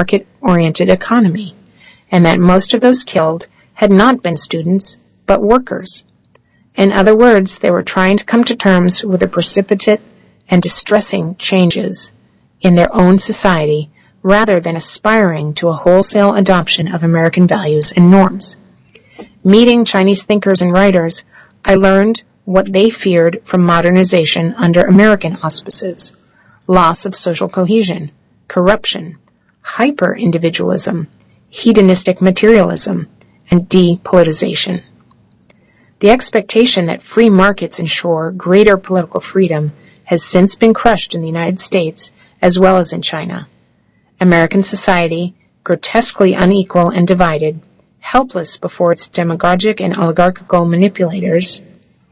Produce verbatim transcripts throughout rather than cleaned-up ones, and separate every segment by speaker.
Speaker 1: market-oriented economy, and that most of those killed had not been students, but workers. In other words, they were trying to come to terms with the precipitate and distressing changes in their own society rather than aspiring to a wholesale adoption of American values and norms. Meeting Chinese thinkers and writers, I learned what they feared from modernization under American auspices: loss of social cohesion, corruption, hyper-individualism, hedonistic materialism, and depolitization. The expectation that free markets ensure greater political freedom has since been crushed in the United States as well as in China. American society, grotesquely unequal and divided, helpless before its demagogic and oligarchical manipulators,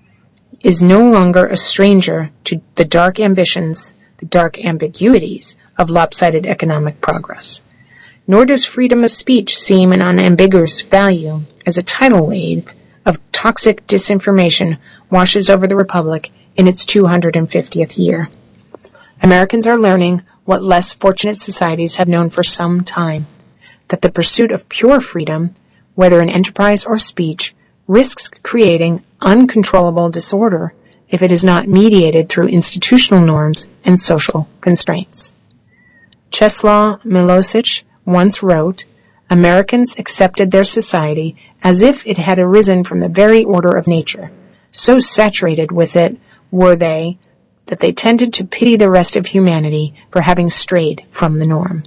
Speaker 1: is no longer a stranger to the dark ambitions, the dark ambiguities of lopsided economic progress. Nor does freedom of speech seem an unambiguous value as a tidal wave of toxic disinformation washes over the Republic in its two hundred fiftieth year. Americans are learning what less fortunate societies have known for some time, that the pursuit of pure freedom, whether in enterprise or speech, risks creating uncontrollable disorder if it is not mediated through institutional norms and social constraints. Czeslaw Milosevic once wrote, "Americans accepted their society as if it had arisen from the very order of nature. So saturated with it were they that they tended to pity the rest of humanity for having strayed from the norm."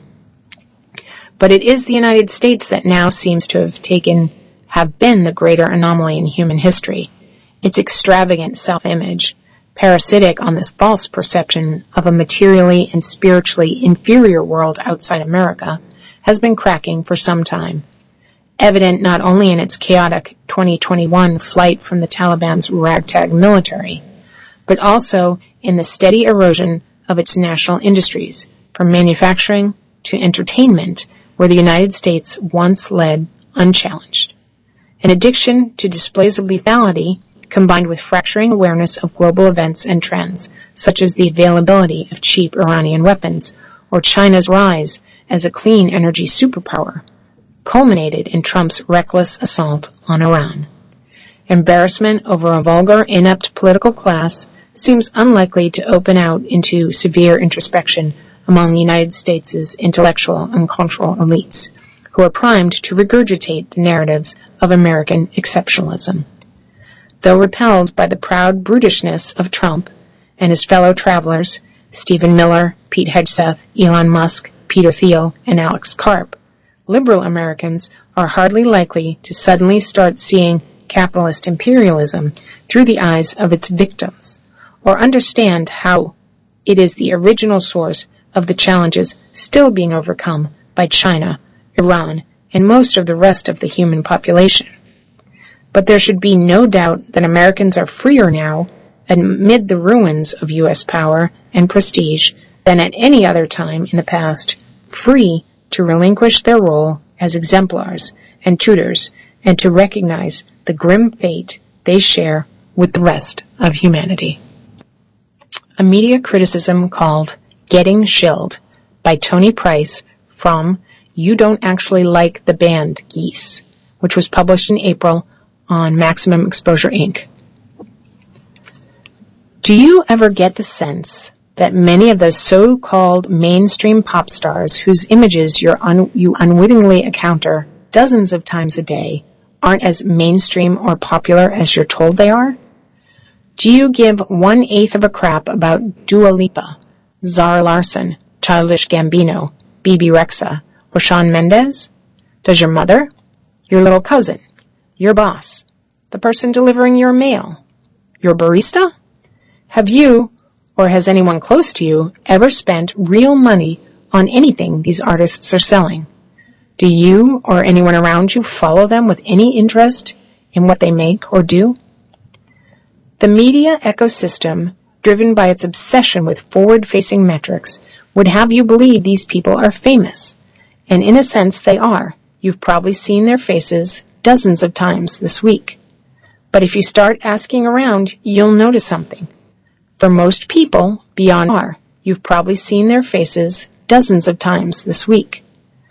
Speaker 1: But it is the United States that now seems to have taken, have been the greater anomaly in human history. Its extravagant self-image, parasitic on this false perception of a materially and spiritually inferior world outside America, has been cracking for some time. Evident not only in its chaotic twenty twenty-one flight from the Taliban's ragtag military, but also in the steady erosion of its national industries, from manufacturing to entertainment, where the United States once led unchallenged. An addiction to displays of lethality, combined with fracturing awareness of global events and trends, such as the availability of cheap Iranian weapons or China's rise as a clean energy superpower, culminated in Trump's reckless assault on Iran. Embarrassment over a vulgar, inept political class seems unlikely to open out into severe introspection among the United States' intellectual and cultural elites, who are primed to regurgitate the narratives of American exceptionalism. Though repelled by the proud brutishness of Trump and his fellow travelers, Stephen Miller, Pete Hegseth, Elon Musk, Peter Thiel, and Alex Karp, liberal Americans are hardly likely to suddenly start seeing capitalist imperialism through the eyes of its victims, or understand how it is the original source of the challenges still being overcome by China, Iran, and most of the rest of the human population. But there should be no doubt that Americans are freer now, amid the ruins of U S power and prestige, than at any other time in the past, free to relinquish their role as exemplars and tutors and to recognize the grim fate they share with the rest of humanity. A media criticism called Getting Shilled by Tony Price from You Don't Actually Like the Band Geese, which was published in April on Maximum Exposure Incorporated. Do you ever get the sense that many of those so-called mainstream pop stars whose images you're un- you unwittingly encounter dozens of times a day aren't as mainstream or popular as you're told they are? Do you give one-eighth of a crap about Dua Lipa, Zara Larsson, Childish Gambino, Bebe Rexha, or Shawn Mendes? Does your mother? Your little cousin? Your boss? The person delivering your mail? Your barista? Have you, or has anyone close to you, ever spent real money on anything these artists are selling? Do you or anyone around you follow them with any interest in what they make or do? The media ecosystem, driven by its obsession with forward-facing metrics, would have you believe these people are famous. And in a sense they are. You've probably seen their faces dozens of times this week. But if you start asking around, you'll notice something. For most people, beyond are, you've probably seen their faces dozens of times this week.